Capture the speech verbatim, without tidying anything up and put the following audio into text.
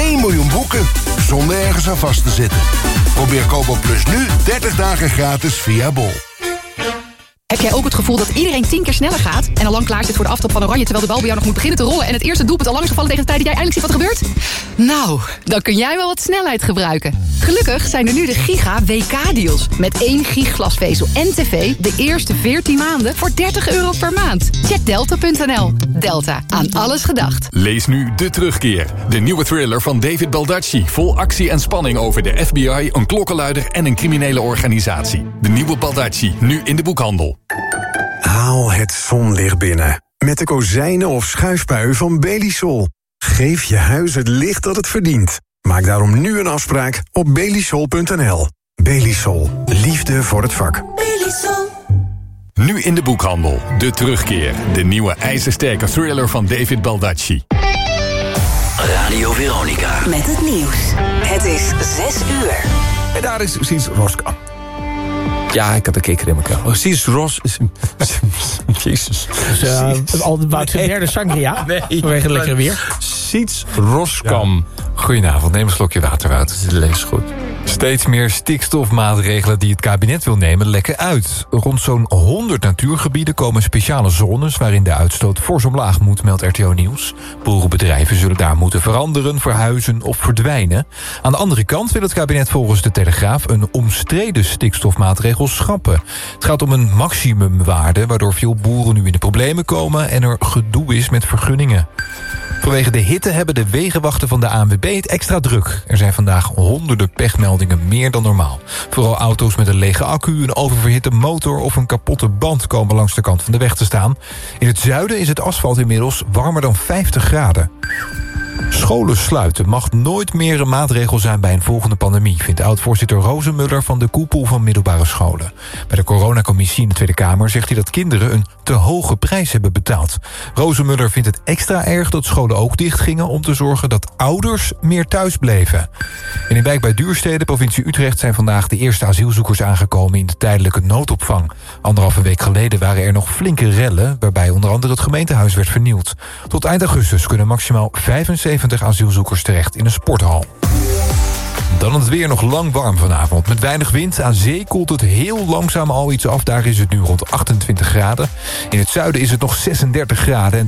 één miljoen boeken, zonder ergens aan vast te zitten. Probeer Kobo Plus nu dertig dagen gratis via Bol. Heb jij ook het gevoel dat iedereen tien keer sneller gaat... en al lang klaar zit voor de aftrap van Oranje... terwijl de bal bij jou nog moet beginnen te rollen... en het eerste doelpunt al lang is gevallen tegen de tijd dat jij eindelijk ziet wat er gebeurt? Nou, dan kun jij wel wat snelheid gebruiken. Gelukkig zijn er nu de Giga W K-deals. Met één gig glasvezel en tv de eerste veertien maanden voor dertig euro per maand. Check delta punt n l. Delta, aan alles gedacht. Lees nu De Terugkeer. De nieuwe thriller van David Baldacci. Vol actie en spanning over de F B I, een klokkenluider en een criminele organisatie. De nieuwe Baldacci, nu in de boekhandel. Haal het zonlicht binnen. Met de kozijnen of schuifpui van Belisol. Geef je huis het licht dat het verdient. Maak daarom nu een afspraak op belisol punt n l. Belisol. Liefde voor het vak. Belisol. Nu in de boekhandel. De Terugkeer. De nieuwe ijzersterke thriller van David Baldacci. Radio Veronica. Met het nieuws. Het is zes uur. En daar is Sies Roska. Ja, ik had een kikker in mijn keel. Oh, Sies Ros... Jezus. Dus, uh, al Wout zijn derde sangria. Nee. Vanwege het lekkere weer. Siets Roskam. Goedenavond, neem een slokje water uit. Het leest goed. Steeds meer stikstofmaatregelen die het kabinet wil nemen lekken uit. Rond zo'n honderd natuurgebieden komen speciale zones... waarin de uitstoot fors omlaag moet, meldt R T O Nieuws. Boerenbedrijven zullen daar moeten veranderen, verhuizen of verdwijnen. Aan de andere kant wil het kabinet volgens de Telegraaf... een omstreden stikstofmaatregel schrappen. Het gaat om een maximumwaarde... waardoor veel boeren nu in de problemen komen... en er gedoe is met vergunningen. Vanwege de hitte hebben de wegenwachten van de A N W B het extra druk. Er zijn vandaag honderden pechmeldingen meer dan normaal. Vooral auto's met een lege accu, een oververhitte motor... of een kapotte band komen langs de kant van de weg te staan. In het zuiden is het asfalt inmiddels warmer dan vijftig graden. Scholen sluiten mag nooit meer een maatregel zijn bij een volgende pandemie... vindt oud-voorzitter Rozenmuller van de koepel van middelbare scholen. Bij de coronacommissie in de Tweede Kamer zegt hij dat kinderen... een te hoge prijs hebben betaald. Rozenmuller vindt het extra erg dat scholen ook dichtgingen... om te zorgen dat ouders meer thuis bleven. En in wijk bij Duurstede, provincie Utrecht... zijn vandaag de eerste asielzoekers aangekomen in de tijdelijke noodopvang. Anderhalve week geleden waren er nog flinke rellen... waarbij onder andere het gemeentehuis werd vernield. Tot eind augustus kunnen maximaal vijfenzeventig asielzoekers terecht in een sporthal. Dan het weer nog lang warm vanavond. Met weinig wind. Aan zee koelt het heel langzaam al iets af. Daar is het nu rond achtentwintig graden. In het zuiden is het nog zesendertig graden.